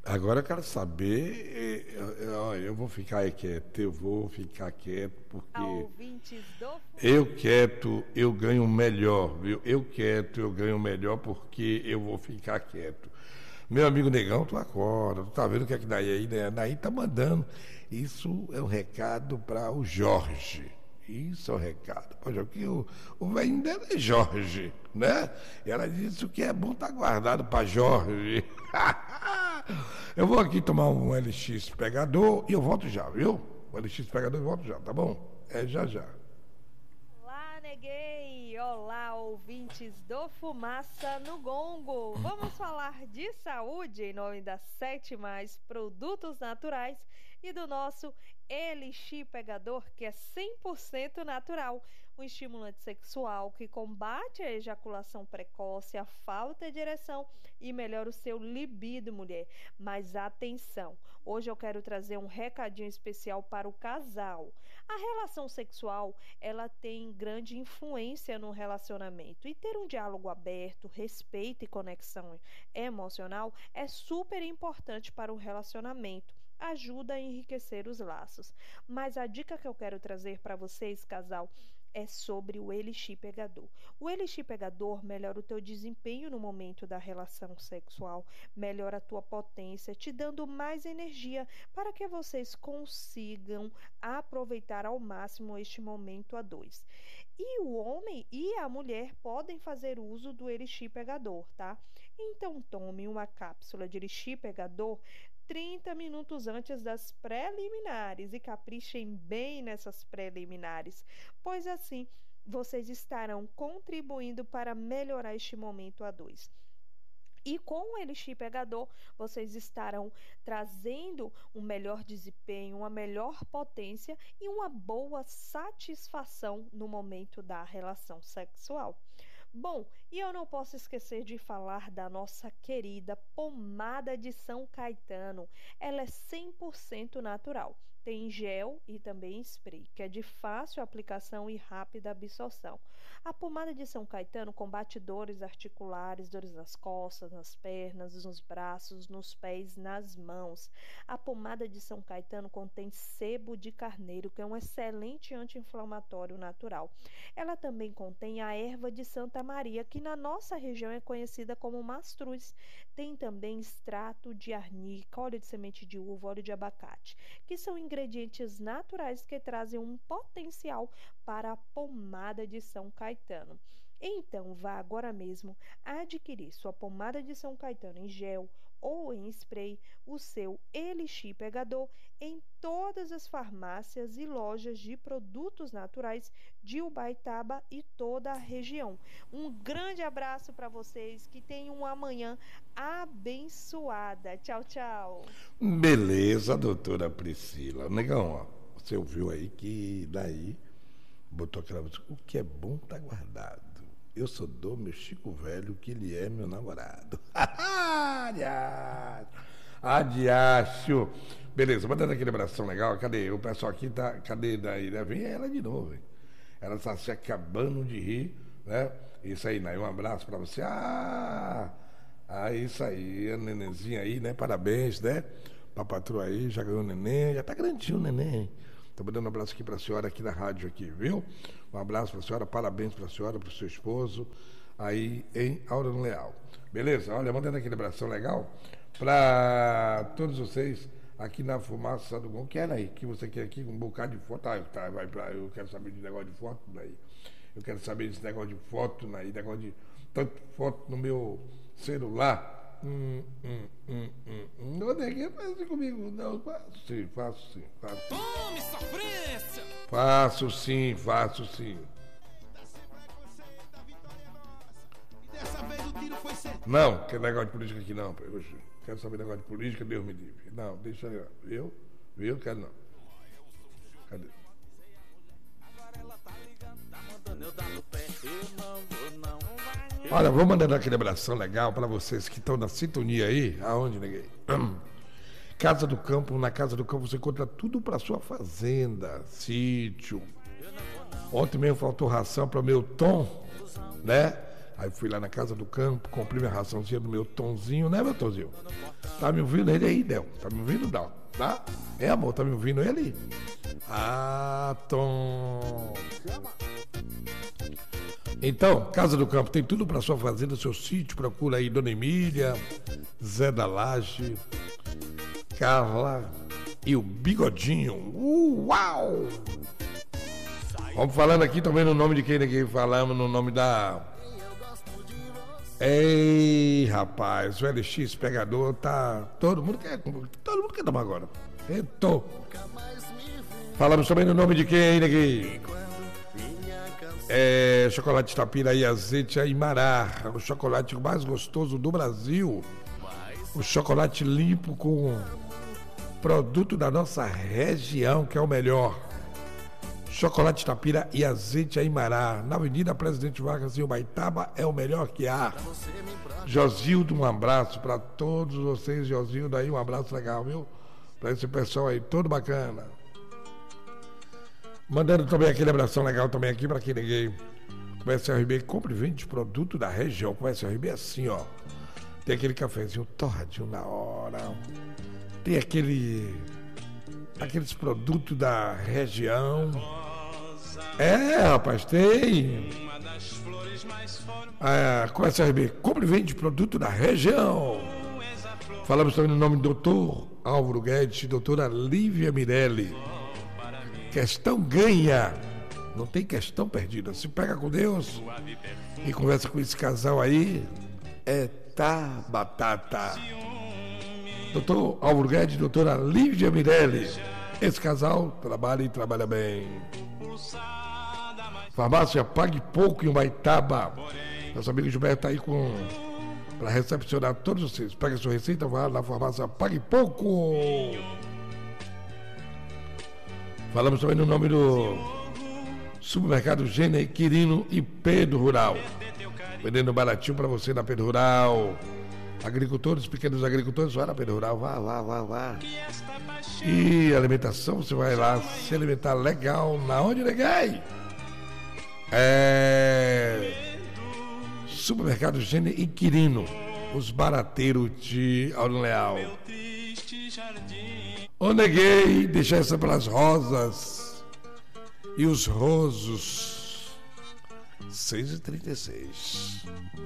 Agora eu quero saber, eu vou ficar quieto, A porque ouvintes do eu Fumaça. quieto, eu ganho melhor, viu? Eu quieto, eu ganho melhor porque eu vou ficar quieto. Meu amigo Negão, tu acorda, tu tá vendo o que é que daí aí, né? Daí tá mandando. Isso é um recado para o Jorge. Isso é um recado. Poxa, que o velhinho dela é Jorge, né? E ela disse o que é bom tá guardado para Jorge. Eu vou aqui tomar um LX pegador e eu volto já, viu? O LX pegador e volto já, tá bom? É já já. Olá, neguei! Olá, ouvintes do Fumaça no Gongo! Vamos falar de saúde em nome da Sete Mais Produtos Naturais e do nosso Elixir Pegador, que é 100% natural, um estimulante sexual que combate a ejaculação precoce, a falta de ereção e melhora o seu libido, mulher. Mas atenção, hoje eu quero trazer um recadinho especial para o casal. A relação sexual ela tem grande influência no relacionamento. E ter um diálogo aberto, respeito e conexão emocional é super importante para o relacionamento. Ajuda a enriquecer os laços. Mas a dica que eu quero trazer para vocês, casal, é sobre o Elixir Pegador. O Elixir Pegador melhora o teu desempenho no momento da relação sexual, melhora a tua potência, te dando mais energia para que vocês consigam aproveitar ao máximo este momento a dois. E o homem e a mulher podem fazer uso do Elixir Pegador, tá? Então tome uma cápsula de Elixir Pegador 30 minutos antes das preliminares e caprichem bem nessas preliminares, pois assim vocês estarão contribuindo para melhorar este momento a dois. E com o Elixir Pegador, vocês estarão trazendo um melhor desempenho, uma melhor potência e uma boa satisfação no momento da relação sexual. Bom, e eu não posso esquecer de falar da nossa querida pomada de São Caetano. Ela é 100% natural. Tem gel e também spray, que é de fácil aplicação e rápida absorção. A pomada de São Caetano combate dores articulares, dores nas costas, nas pernas, nos braços, nos pés, nas mãos. A pomada de São Caetano contém sebo de carneiro, que é um excelente anti-inflamatório natural. Ela também contém a erva de Santa Maria, que na nossa região é conhecida como mastruz. Tem também extrato de arnica, óleo de semente de uva, óleo de abacate, que são ingredientes naturais que trazem um potencial para a pomada de São Caetano. Então, vá agora mesmo adquirir sua pomada de São Caetano em gel ou em spray, o seu Elixir Pegador, em todas as farmácias e lojas de produtos naturais de Ubaitaba e toda a região. Um grande abraço para vocês, que tenham uma manhã abençoada. Tchau, tchau. Beleza, doutora Priscila. Negão, ó, você ouviu aí que daí botou aquela música, o que é bom tá guardado. Eu sou do meu Chico Velho, que ele é meu namorado. Adiacho. Beleza, mandando aquele abração legal. Cadê? O pessoal aqui tá. Cadê daí? Né? Vem ela de novo, hein? Ela está se acabando de rir, né? Isso aí, Nay, um abraço para você. Isso aí, a nenenzinha aí, né? Parabéns, né? Pra patroa aí, já ganhou o neném, já tá grandinho o neném. Tô mandando um abraço aqui para a senhora aqui na rádio aqui, viu? Um abraço para a senhora, parabéns para a senhora, para o seu esposo, aí em Aurano Leal. Beleza? Olha, mandando aquele abração legal para todos vocês aqui na Fumaça do Gon. Quer aí, que você quer aqui um bocado de foto. Vai pra, eu quero saber de negócio de foto daí. Eu quero saber desse negócio de foto, negócio de tanto foto no meu celular. Não tem que fazer comigo, não. Faço sim, faço sim. Tome sofrência! Faço sim, faço sim. Dessa vez o tiro foi certo. Não, quer negócio de política aqui não. Eu quero saber negócio de política, Deus me livre. Não, deixa eu. Viu? Quero não. Cadê? Agora ela tá ligando, tá mandando eu dar no pé. Eu não vou não. Olha, vou mandando aquele abração legal para vocês que estão na sintonia aí. Aonde, neguei? Casa do Campo, na Casa do Campo você encontra tudo para sua fazenda, sítio. Ontem mesmo faltou ração para o meu Tom, né? Aí fui lá na Casa do Campo, comprei minha raçãozinha do meu Tonzinho, né, meu Tonzinho? Tá me ouvindo ele aí, Del? Tá me ouvindo, Del? Tá? É, amor, tá me ouvindo ele? Ah, Tom. Então, Casa do Campo tem tudo para sua fazenda, seu sítio. Procura aí Dona Emília, Zé da Laje, Carla e o Bigodinho. Uau! Vamos falando aqui também no nome de quem aqui falamos, no nome da... Ei, rapaz, o LX Pegador tá... Todo mundo quer tomar agora. Eita. Falamos também no nome de quem ainda aqui? Chocolate Tapira e azeite Aimará, o chocolate mais gostoso do Brasil. O chocolate limpo com produto da nossa região, que é o melhor. Chocolate Tapira e azeite Aimará, na Avenida Presidente Vargas, em Ubaitaba, é o melhor que há. Josildo, um abraço para todos vocês. Josildo aí, um abraço legal, viu? Para esse pessoal aí, todo bacana. Mandando também aquele abração legal também aqui para quem ninguém. Comércio RB, compre e vende produto da região. Comércio RB é assim, ó. Tem aquele cafezinho torradinho na hora. Tem aqueles produtos da região. Rapaz, tem. Comércio RB, compre e vende produto da região. Falamos também no nome do doutor Álvaro Guedes e doutora Lívia Mirelli. Questão ganha, não tem questão perdida. Se pega com Deus e conversa com esse casal aí, tá batata. Doutor Álvaro Guedes e doutora Lívia Mirelli, esse casal trabalha e trabalha bem. Farmácia Pague Pouco em Ubaitaba. Nosso amigo Gilberto tá aí para recepcionar todos vocês. Pega a sua receita, vai na farmácia Pague Pouco. Falamos também no nome do supermercado Gênero, Quirino e Pedro Rural. Vendendo baratinho para você na Pedro Rural. Agricultores, pequenos agricultores, vai na Pedro Rural, vá. E alimentação, você vai lá se alimentar legal. Na onde, neguei? Supermercado Gênero e Quirino, os barateiros de Auro Leal. Ô, neguei, deixa essa pelas rosas e os rosos. 6h36.